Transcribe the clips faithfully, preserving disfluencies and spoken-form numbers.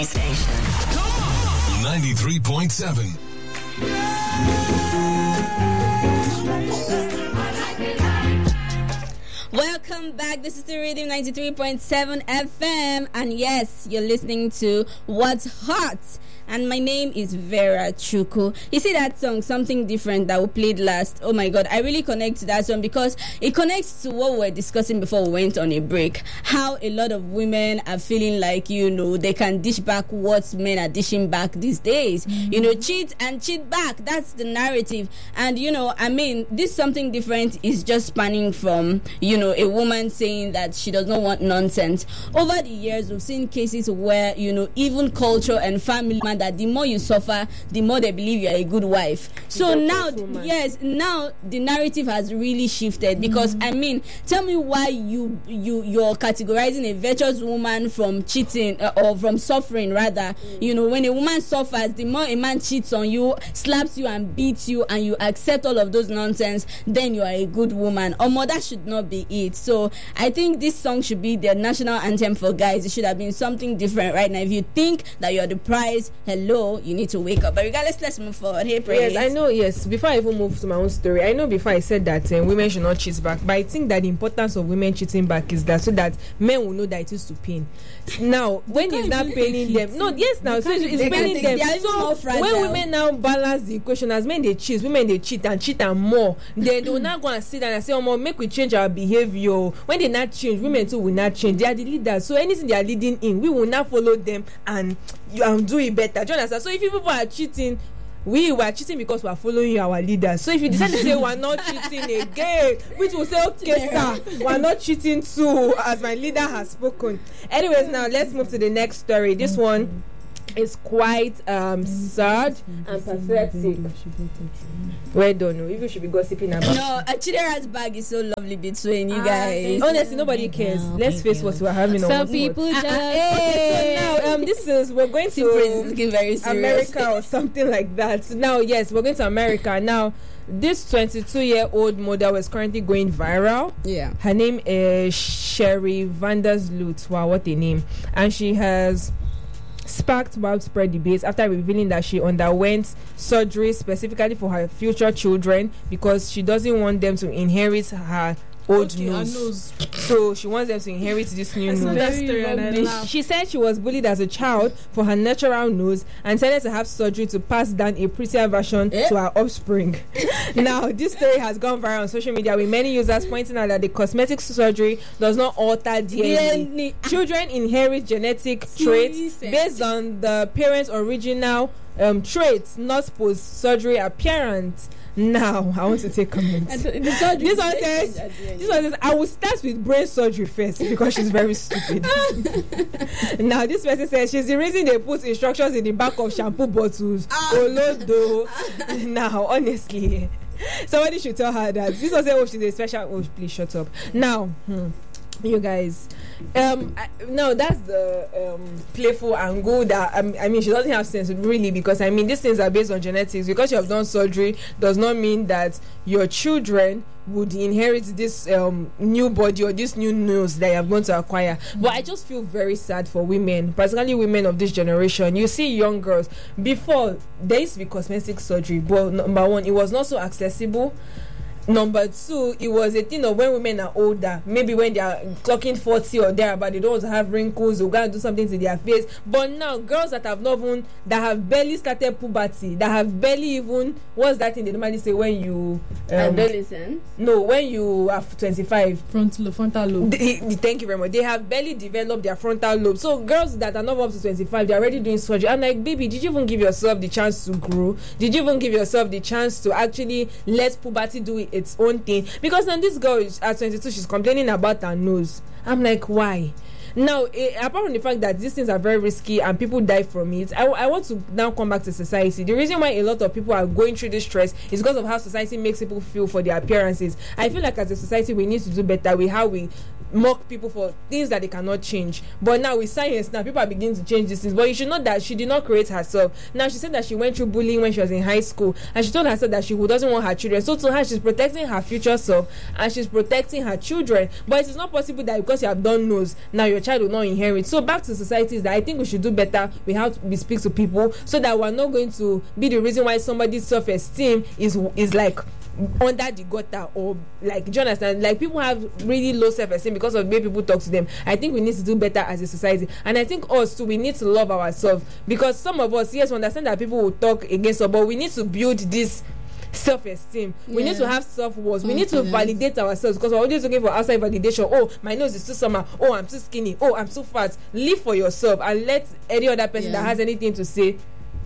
station. ninety-three point seven. Welcome back. This is the Rhythm ninety-three point seven F M. And yes, you're listening to What's Hot. And my name is Vera Chuku. You see that song, Something Different, that we played last? Oh my God, I really connect to that song because it connects to what we were discussing before we went on a break. How a lot of women are feeling like, you know, they can dish back what men are dishing back these days. Mm-hmm. You know, cheat and cheat back. That's the narrative. And, you know, I mean, this Something Different is just spanning from, you know, a woman saying that she does not want nonsense. Over the years, we've seen cases where, you know, even culture and family, that the more you suffer, the more they believe you're a good wife. So now, yes, now the narrative has really shifted because, mm-hmm. I mean, tell me why you you you're categorizing a virtuous woman from cheating uh, or from suffering rather. Mm-hmm. You know, when a woman suffers, the more a man cheats on you, slaps you and beats you, and you accept all of those nonsense, then you are a good woman. Or more, that should not be it. So I think this song should be the national anthem for guys. It should have been something different right now. If you think that you're the prize, hello, you need to wake up. But regardless, let's move forward. Hey, Praise. Yes, I know, yes. Before I even move to my own story, I know before I said that uh, women should not cheat back, but I think that the importance of women cheating back is that so that men will know that it is to pain. Now, when it's not paining them, no, yes, now, so it's paining them. So, when women now balance the equation, as men they cheat, women they cheat and cheat and more, then they will not go and sit down and say, oh, mom, make we change our behavior. When they not change, women too will not change. They are the leaders. So, anything they are leading in, we will not follow them and um, do it better. Do you understand? So if you people are cheating, we were cheating because we are following our leaders. So if you decide to say we're not cheating again, which will say, okay, sir, we're not cheating too, as my leader has spoken. Anyways, now let's move to the next story. This one is quite um, sad and pathetic. Well done. No, you should be gossiping about. No, uh, Chidera's bag is so lovely between you guys. Uh, Honestly, nobody cares. No, Let's face what we're having on. Some people just. Uh, uh, hey. So now, um, this is we're going to looking very serious. America or something like that. Now, yes, we're going to America now. This twenty-two-year-old model was currently going viral. Yeah. Her name is Sherry Vandersloot. Wow, what a name! And she has sparked widespread debates after revealing that she underwent surgery specifically for her future children because she doesn't want them to inherit her old okay, nose. So she wants them to inherit this new nose. She said she was bullied as a child for her natural nose and decided to have surgery to pass down a prettier version eh? to her offspring. Now, this story has gone viral on social media with many users pointing out that the cosmetic surgery does not alter D N A. Children inherit genetic traits based on the parents' original um, traits, not post-surgery appearance. Now, I want to take comments. this one says, this one says, I will start with brain surgery first because she's very stupid. Now, this person says she's the reason they put instructions in the back of shampoo bottles. Olodo. Now, honestly, somebody should tell her that. This one says, oh, she's a special. Oh, please shut up. Now, hmm. You guys, um, I, no, that's the um, playful angle that um, I mean, she doesn't have sense really because I mean, these things are based on genetics. Because you have done surgery does not mean that your children would inherit this um, new body or this new nose that you are going to acquire. Mm-hmm. But I just feel very sad for women, particularly women of this generation. You see young girls, before there used to be cosmetic surgery, but number one, it was not so accessible. Number two, it was a thing of when women are older, maybe when they are clocking forty or thereabout, they don't want to have wrinkles or go to do something to their face. But now, girls that have not even, that have barely started puberty, that have barely even, what's that thing they normally say when you um, adolescent? No, when you are twenty-five. Frontal, frontal lobe. They, they, thank you very much. They have barely developed their frontal lobe. So girls that are not up to twenty-five, they're already doing surgery. I'm like, baby, did you even give yourself the chance to grow? Did you even give yourself the chance to actually let puberty do it? Its own thing? Because then this girl is at twenty-two, she's complaining about her nose. I'm like, why? Now, eh, apart from the fact that these things are very risky and people die from it, I, I want to now come back to society. The reason why a lot of people are going through this stress is because of how society makes people feel for their appearances. I feel like as a society we need to do better with how we mock people for things that they cannot change. But now with science, now people are beginning to change these things. But you should know that she did not create herself. Now she said that she went through bullying when she was in high school, and she told herself that she doesn't want her children. So to her, she's protecting her future self and she's protecting her children. But it is not possible that because you have done nose, now your child will not inherit. So back to society is that I think we should do better. We have to we speak to people so that we're not going to be the reason why somebody's self-esteem is is like under the gutter, or like, do you understand? Like, people have really low self-esteem because of the way people talk to them. I think we need to do better as a society, and I think us too, we need to love ourselves, because some of us, yes, we understand that people will talk against us, but we need to build this self-esteem. We yeah. need to have self-worth. We need to validate ourselves, because we're always looking for outside validation. Oh, my nose is too summer. Oh, I'm too skinny. Oh, I'm too fat. Live for yourself and let any other person yeah. that has anything to say,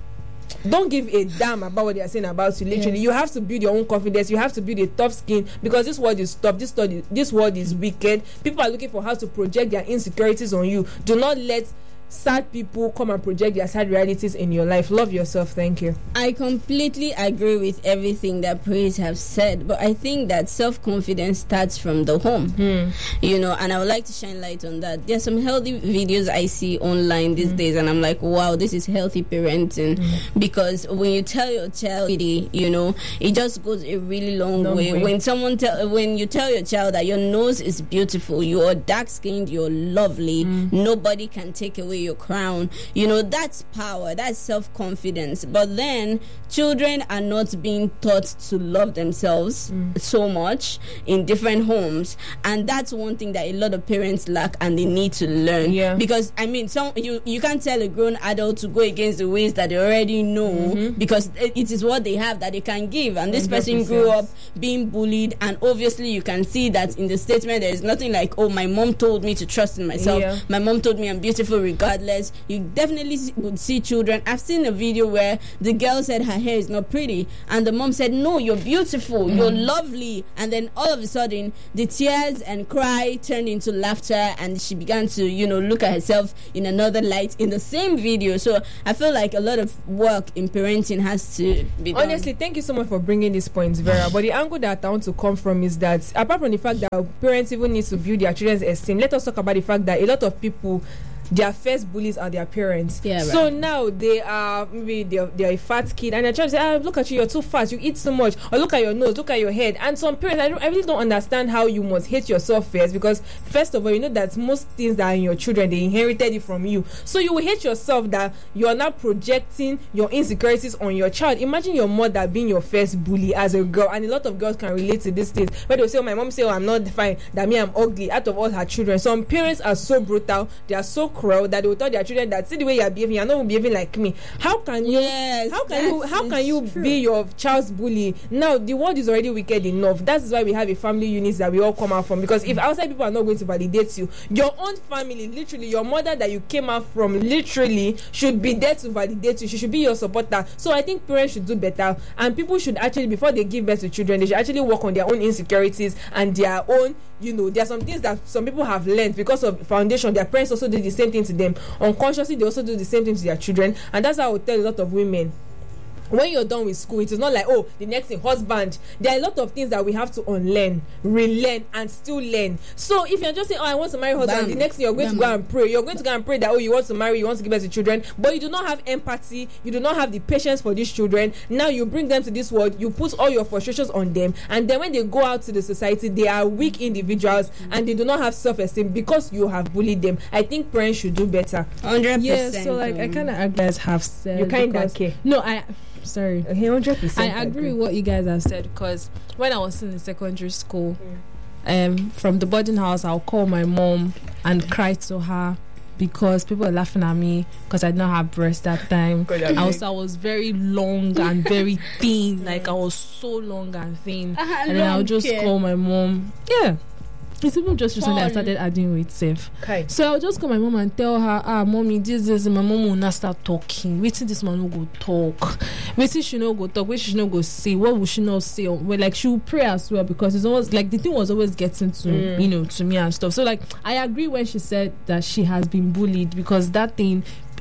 don't give a damn about what they are saying about you. Literally, yes. you have to build your own confidence. You have to build a tough skin, because this world is tough. This world is, this world is wicked. People are looking for how to project their insecurities on you. Do not let sad people come and project their sad realities in your life. Love yourself. Thank you. I completely agree with everything that Praise have said, but I think that self-confidence starts from the home. Hmm. You know, and I would like to shine light on that. There's some healthy videos I see online these hmm. days, and I'm like, wow, this is healthy parenting. Hmm. Because when you tell your child, you know, it just goes a really long, long way. way. When someone tell, when you tell your child that your nose is beautiful, you're dark-skinned, you're lovely, hmm. nobody can take away your crown, you know, that's power, that's self-confidence. But then children are not being taught to love themselves mm. so much in different homes, and that's one thing that a lot of parents lack and they need to learn. Yeah. Because I mean, some you you can't tell a grown adult to go against the ways that they already know, mm-hmm. because it, it is what they have that they can give, and this one hundred percent person grew up being bullied, and obviously you can see that in the statement there is nothing like, oh, my mom told me to trust in myself, yeah. my mom told me I'm beautiful regardless. You definitely would see children. I've seen a video where the girl said her hair is not pretty, and the mom said, no, you're beautiful, mm. you're lovely, and then all of a sudden the tears and cry turned into laughter, and she began to, you know, look at herself in another light in the same video. So I feel like a lot of work in parenting has to be done. Honestly, thank you so much for bringing these points, Vera. But the angle that I want to come from is that apart from the fact that parents even need to build their children's esteem, let us talk about the fact that a lot of people, their first bullies are their parents. Yeah, right. So now they are maybe they're, they're a fat kid, and they're trying to say, ah, look at you, you're too fat, you eat too much, or look at your nose, look at your head. And some parents, I, don't, I really don't understand how you must hate yourself first, because first of all, you know that most things that are in your children, they inherited it from you. So you will hate yourself that you're not projecting your insecurities on your child. Imagine your mother being your first bully as a girl, and a lot of girls can relate to these things, where they'll say, oh, my mom say, oh, I'm not fine, that me, I'm ugly, out of all her children. Some parents are so brutal, they are so cruel, that they will tell their children that, see the way you are behaving, you're not behaving like me. How can you yes, how can you how can you true. be your child's bully? Now the world is already wicked enough. That's why we have a family unit that we all come out from, because if outside people are not going to validate you, your own family, literally your mother that you came out from, literally should be there to validate you. She should be your supporter. So I think parents should do better, and people should actually, before they give birth to children, they should actually work on their own insecurities and their own, you know, there are some things that some people have learned because of foundation. Their parents also did the same thing to them. Unconsciously, they also do the same thing to their children. And that's how I would tell a lot of women, when you're done with school, it is not like, oh, the next thing, husband. There are a lot of things that we have to unlearn, relearn, and still learn. So if you're just saying, oh, I want to marry husband, Bam. the next thing you're going Bam. to go and pray. You're going to go and pray that, oh, you want to marry, you want to give birth to children, but you do not have empathy, you do not have the patience for these children. Now you bring them to this world, you put all your frustrations on them, and then when they go out to the society, they are weak individuals, mm-hmm. and they do not have self-esteem because you have bullied them. I think parents should do better. one hundred percent. Yeah, so like, I kind of agree, guys have said. You kind of okay. No, I... Sorry. Okay, one hundred percent. I agree with what you guys have said, because when I was in the secondary school, mm. um, from the boarding house, I'll call my mom and cry to her because people were laughing at me because I did not have breasts that time. I was, I was very long and very thin. Like, I was so long and thin. Uh, and then I'll just care. call my mom. Yeah. It's even just recently I started adding weight safe. Okay. So I'll just call my mom and tell her, ah, mommy, this is my mom will not start talking. Wait till this man will go talk. Wait till she no go talk. Wait till she no go say. What will she not say? Well, like, she will pray as well, because it's always like the thing was always getting to mm. you know to me and stuff. So like, I agree when she said that she has been bullied, because that thing,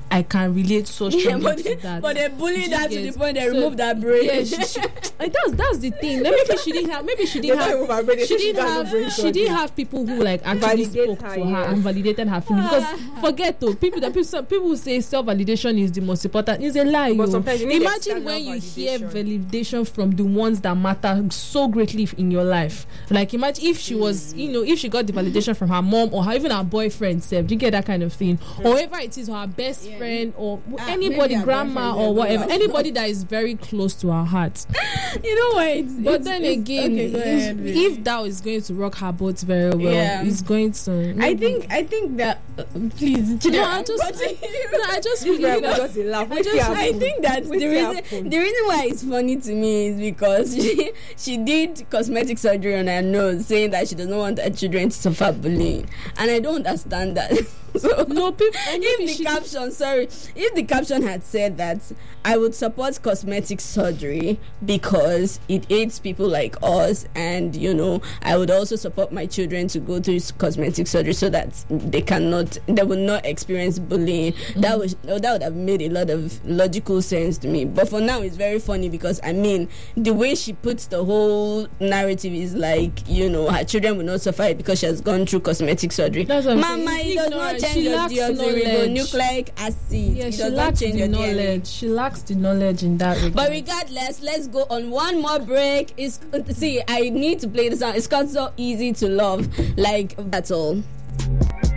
I can relate so strongly Yeah, but, to they, that. but they bullied Did you her to get- the point they so- removed her brain. Yeah, she, she, and that's that's the thing. Maybe she didn't have. Maybe she didn't They don't remove her have. brain, they She say she didn't got no have. brain She surgery. didn't have people who like actually Validate spoke her, for her yeah. and validated her feelings. Because forget though, people that people, some people who say self validation is the most important. It's a lie. But yo. sometimes you need Imagine external when you hear validation. validation from the ones that matter so greatly in your life. Like imagine if she was, you know, if she got the validation from her mom or her, even her boyfriend. Self, do you get that kind of thing? Or whoever it is, or her best Yeah. friend, or Ah, anybody, maybe her grandma boyfriend or is whatever, everywhere. anybody that is very close to her heart. You know what? It's, But it's- then it's- again, okay, go ahead, if, babe. if that is going to rock her boat very well, Yeah. it's going to. I think I think that uh, please, Chidera, No, I just, but- no, I just This really, guy you know, just a laugh. I Wait just- till I happen. think that the Wait till reason happen. the reason why it's funny to me is because she she did cosmetic surgery on her nose, saying that she does not want her children to suffer bullying, and I don't understand that. So no people. and maybe if the she- caption, sorry, if the caption had said that I would support cosmetic surgery because it aids people like us, and you know, I would also support my children to go through cosmetic surgery so that they cannot, they will not experience bullying. Mm-hmm. That was that would have made a lot of logical sense to me. But for now, it's very funny because I mean, the way she puts the whole narrative is like, you know, her children will not suffer it because she has gone through cosmetic surgery. That's what I'm Mama, saying. it does not Ignorance. change She your lacks deoxyribonucleic acid. Yeah, it she does not lacks change the your D N A. knowledge. She lacks the knowledge in that regard. But regardless, let's go on one more break. It's see, I need to play the song. It's called So Easy to Love. Like that's all.